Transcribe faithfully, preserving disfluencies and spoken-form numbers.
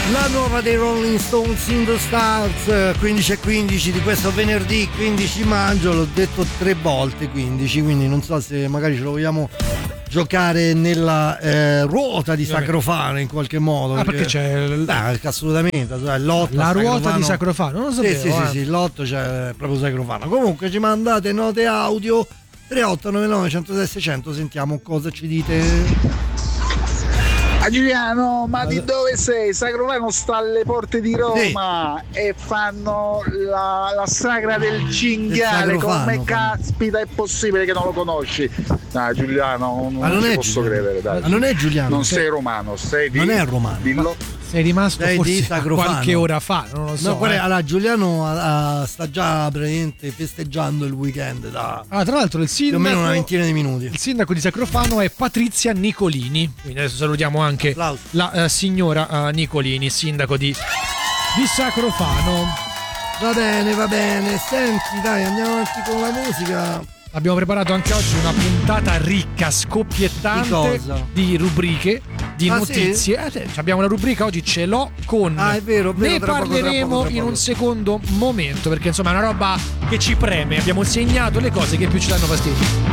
La nuova dei Rolling Stones, In the Stars, quindici e quindici di questo venerdì quindici maggio, l'ho detto tre volte quindici, quindi non so se magari ce lo vogliamo giocare nella eh, ruota di Sacrofano in qualche modo. Ah, perché, perché c'è l... ah, assolutamente l'otto la ruota di Sacrofano, non lo sapevo. Sì, sì, eh. sì, sì, l'otto c'è proprio Sacrofano. Comunque ci mandate note audio tre otto nove nove uno zero sei sei zero zero, sentiamo cosa ci dite. A Giuliano, ma di dove sei? Sacrofano sta alle porte di Roma, sì, e fanno la, la sagra del cinghiale. Come caspita è possibile che non lo conosci? No, Giuliano, non, ma non ci è posso Giuliano. credere, dai. Ma non è Giuliano. Non sei, sei romano, sei di... Non è romano. Dillo. Sei rimasto sei forse di Sacrofano qualche ora fa, non lo so. No, guarda, eh. allora, Giuliano a, a, sta già praticamente festeggiando il weekend da ah, tra l'altro il sindaco, più o meno una ventina di minuti. Il sindaco di Sacrofano è Patrizia Nicolini. Quindi adesso salutiamo anche Applauso. la uh, signora uh, Nicolini, sindaco di, di Sacrofano. Va bene, va bene. Senti, dai, andiamo avanti con la musica. Abbiamo preparato anche oggi una puntata ricca, scoppiettante di, di rubriche, di ah, notizie. Sì? Eh, abbiamo la rubrica oggi, ce l'ho con. Ah, è vero, è vero, ne tra parleremo poco, tra poco, in un secondo momento, perché insomma è una roba che ci preme. Abbiamo segnato le cose che più ci danno fastidio.